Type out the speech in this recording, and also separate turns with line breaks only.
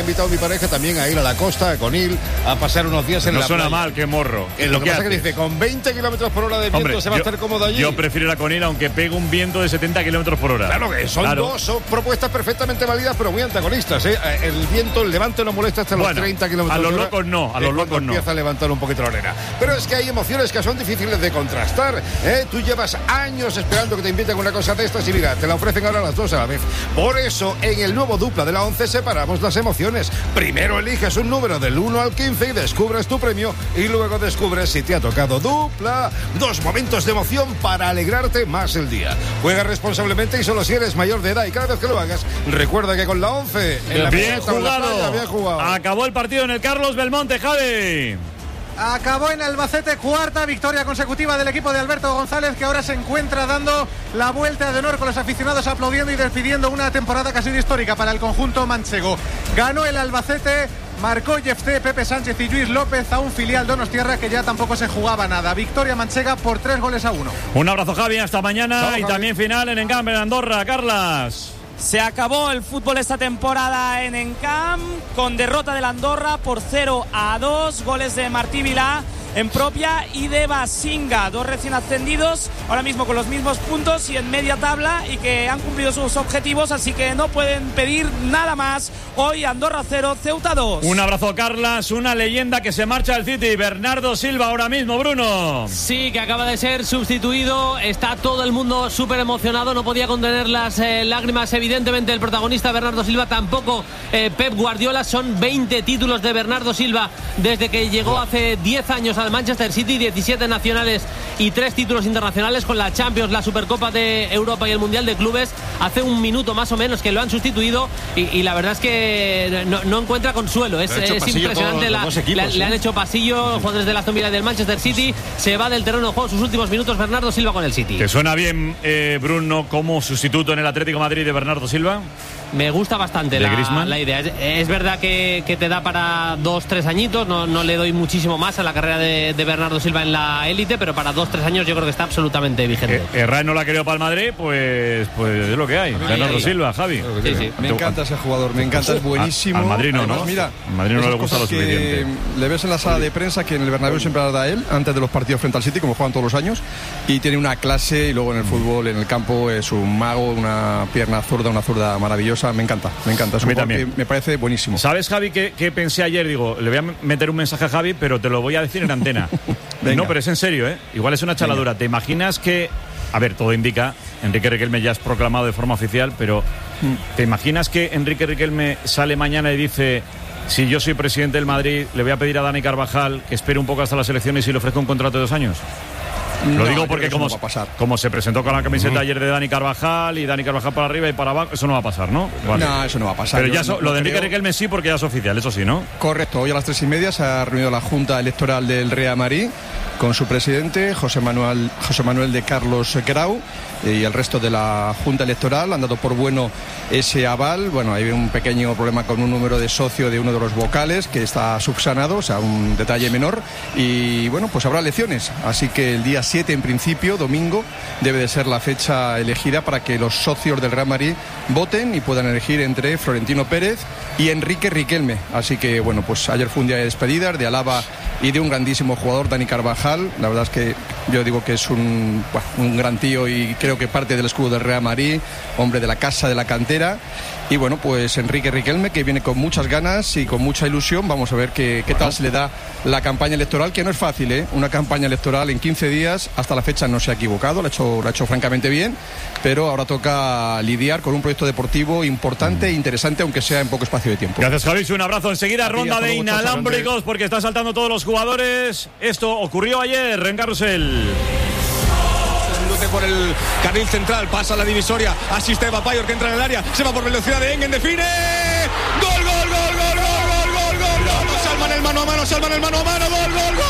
invitado a mi pareja también a ir a la costa, a Conil, a pasar unos días en la playa.
No suena mal, qué morro.
Lo que pasa es que dice, con 20 kilómetros por hora de viento se va a estar cómodo allí.
Yo prefiero ir a Conil aunque pegue un viento de 70 kilómetros por hora.
Claro que son propuestas perfectamente válidas, pero muy antagonistas, ¿eh? El viento, el levante no molesta hasta los 30 kilómetros por hora.
A los locos no, a los locos no.
Empieza a levantar un poquito la arena. Pero es que hay emociones que son difíciles de contrastar, ¿eh? Tú llevas años esperando que te inviten a una cosa de estas y mira, te la ofrecen ahora las dos a la vez. Por eso, en el nuevo Dupla de la 11 separamos las emociones. Primero eliges un número del 1 al 15 y descubres tu premio, y luego descubres si te ha tocado Dupla. 2 momentos de emoción para alegrarte más el día. Juega responsablemente y solo si eres mayor de edad, y cada vez que lo hagas, recuerda que con la 11 en la
bien
jugado.
Acabó el partido en el Carlos Belmonte, Javi.
Acabó en Albacete, cuarta victoria consecutiva del equipo de Alberto González, que ahora se encuentra dando la vuelta de honor con los aficionados aplaudiendo y despidiendo una temporada que ha sido histórica para el conjunto manchego. Ganó el Albacete, marcó Jefté, Pepe Sánchez y Lluís López a un filial donostiarra que ya tampoco se jugaba nada. Victoria manchega por 3-1.
Un abrazo, Javi, hasta mañana.
Chao,
y
Javi.
también final en Encamp, en Andorra, Carlas.
Se acabó el fútbol esta temporada en Encamp con derrota del Andorra por 0-2, goles de Martí Vilá en propia y de Basinga, 2 recién ascendidos, ahora mismo con los mismos puntos y en media tabla, y que han cumplido sus objetivos, así que no pueden pedir nada más. Hoy Andorra 0, Ceuta 2.
Un abrazo, Carlas, una leyenda que se marcha al City, Bernardo Silva ahora mismo, Bruno.
Sí, que acaba de ser sustituido, está todo el mundo súper emocionado, no podía contener las lágrimas, evidentemente el protagonista Bernardo Silva, tampoco Pep Guardiola. Son 20 títulos de Bernardo Silva desde que llegó hace 10 años al Manchester City, 17 nacionales y 3 títulos internacionales con la Champions, la Supercopa de Europa y el Mundial de Clubes. Hace un minuto más o menos que lo han sustituido y la verdad es que no encuentra consuelo. Es impresionante, le han hecho pasillo los jugadores del Aston Villa y del Manchester City. Se va del terreno de juego sus últimos minutos Bernardo Silva con el City.
¿Te suena bien, Bruno, como sustituto en el Atlético de Madrid de Bernardo Silva?
Me gusta bastante la idea. Es verdad que te da para 2-3 añitos. No le doy muchísimo más a la carrera de Bernardo Silva en la élite, pero para 2-3 años yo creo que está absolutamente vigente.
Herrera no la ha querido para el Madrid, pues es lo que hay. Bernardo Silva, Javi.
Sí.
Me encanta ese jugador, me encanta, es buenísimo.
Al Madrid no,
además,
¿no?
Mira,
al Madrid no le gusta lo suficiente.
Le ves en la sala de prensa que en el Bernabéu siempre la da él, antes de los partidos frente al City, como juegan todos los años, y tiene una clase, y luego en el fútbol, en el campo, es un mago, una pierna zurda, una zurda maravillosa. Me encanta. Es un jugador que me parece buenísimo.
¿Sabes, Javi, que pensé ayer? Digo, le voy a meter un mensaje a Javi, pero te lo voy a decir en antena. No, pero es en serio, ¿eh? Igual es una chaladura. ¿Te imaginas que... A ver, todo indica, Enrique Riquelme ya es proclamado de forma oficial, pero ¿te imaginas que Enrique Riquelme sale mañana y dice: si yo soy presidente del Madrid, le voy a pedir a Dani Carvajal que espere un poco hasta las elecciones y le ofrezca un contrato de 2 años? Lo digo porque como se presentó con la camiseta ayer de Dani Carvajal y Dani Carvajal para arriba y para abajo, eso no va a pasar, ¿no? Vale.
No, eso no va a pasar.
Pero ya lo de Enrique Riquelme sí, porque ya es oficial, eso sí, ¿no?
Correcto, hoy a las 3:30 se ha reunido la Junta Electoral del Real Madrid con su presidente, José Manuel de Carlos Grau, y el resto de la Junta Electoral han dado por bueno ese aval. Bueno, hay un pequeño problema con un número de socio de uno de los vocales que está subsanado, o sea, un detalle menor, y bueno, pues habrá elecciones, así que el día 7 en principio, domingo, debe de ser la fecha elegida para que los socios del Real Madrid voten y puedan elegir entre Florentino Pérez y Enrique Riquelme. Así que bueno, pues ayer fue un día de despedidas, de alaba y de un grandísimo jugador, Dani Carvajal. La verdad es que yo digo que es un gran tío y creo que parte del escudo del Real Madrid, hombre de la casa, de la cantera. Y bueno, pues Enrique Riquelme, que viene con muchas ganas y con mucha ilusión. Vamos a ver qué tal se le da la campaña electoral, que no es fácil, ¿eh? Una campaña electoral en 15 días, hasta la fecha no se ha equivocado, lo ha hecho francamente bien, pero ahora toca lidiar con un proyecto deportivo importante e interesante, aunque sea en poco espacio de tiempo.
Gracias, Javi. Un abrazo. Enseguida ronda de inalámbricos, porque están saltando todos los jugadores. Esto ocurrió ayer en Carrusel.
Por el carril central, pasa la divisoria, asiste Bapayor, que entra en el área, se va por velocidad de Engen, define, gol, Salman el mano a mano, gol.